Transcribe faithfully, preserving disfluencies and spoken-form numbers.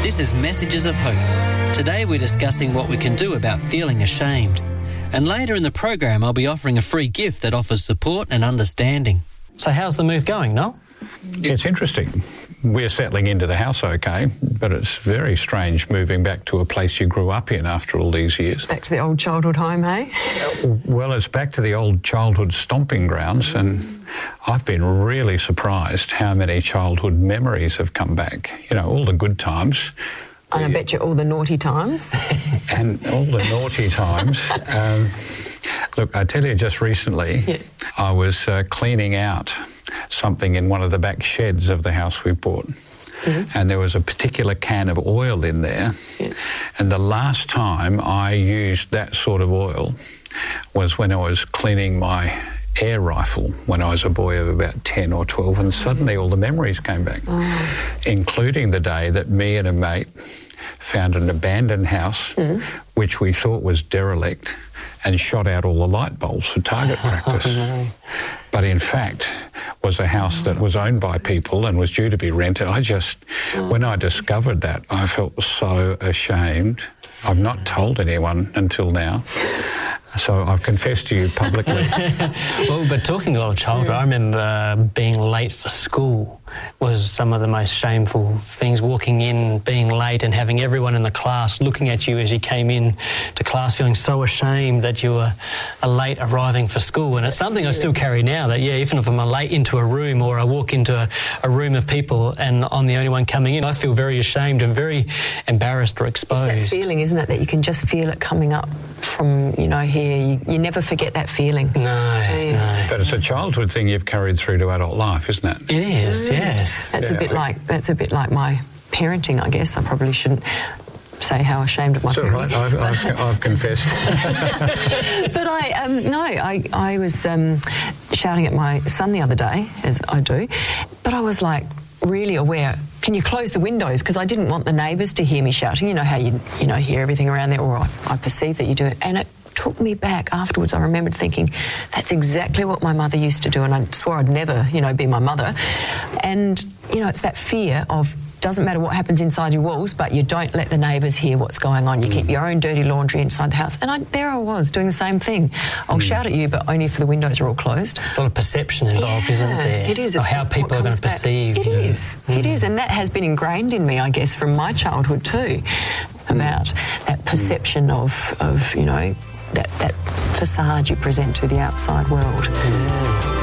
This is Messages of Hope. Today we're discussing what we can do about feeling ashamed. And later in the program I'll be offering a free gift that offers support and understanding. So how's the move going, Noel? It's interesting. We're settling into the house okay, but it's very strange moving back to a place you grew up in after all these years. Back to the old childhood home, hey? Well, it's back to the old childhood stomping grounds, and I've been really surprised how many childhood memories have come back. You know, all the good times. And I bet you all the naughty times. And all the naughty times. Um, look, I tell you, just recently, yeah. I was uh, cleaning out something in one of the back sheds of the house we bought. Mm-hmm. And there was a particular can of oil in there. Yeah. And the last time I used that sort of oil was when I was cleaning my air rifle when I was a boy of about ten or twelve, and suddenly all the memories came back, oh. including the day that me and a mate found an abandoned house mm. which we thought was derelict and shot out all the light bulbs for target practice. Oh, no. But in fact was a house that was owned by people and was due to be rented. I just, oh. when I discovered that, I felt so ashamed. I've not told anyone until now. So I've confessed to you publicly. Well, but talking about childhood, I remember being late for school was some of the most shameful things, walking in, being late and having everyone in the class looking at you as you came in to class, feeling so ashamed that you were late arriving for school. And it's something I still carry now, that, yeah, even if I'm late into a room or I walk into a, a room of people and I'm the only one coming in, I feel very ashamed and very embarrassed or exposed. It's that feeling, isn't it, that you can just feel it coming up from, you know, here. You, you never forget that feeling. No, yeah. no. But it's a childhood thing you've carried through to adult life, isn't it? It is, mm. yes. That's yeah. a bit like that's a bit like my parenting, I guess. I probably shouldn't say how ashamed of my That's parenting. all right. I've, I've, I've confessed. But I, um, no, I, I was um, shouting at my son the other day, as I do, but I was like really aware. Can you close the windows? Because I didn't want the neighbours to hear me shouting. You know how you, you know, hear everything around there, or I, I perceive that you do it. And it took me back afterwards. I remembered thinking, that's exactly what my mother used to do, and I swore I'd never, you know, be my mother. And, you know, it's that fear of, doesn't matter what happens inside your walls, but you don't let the neighbours hear what's going on. You keep your own dirty laundry inside the house. And I, there I was, doing the same thing. I'll mm. shout at you, but only if the windows are all closed. There's a lot of perception involved, yeah, isn't there? It is. Of how people are going to perceive. It is. Mm. It is. And that has been ingrained in me, I guess, from my childhood too, about mm. that perception mm. of, of, you know, that, that facade you present to the outside world. Yeah.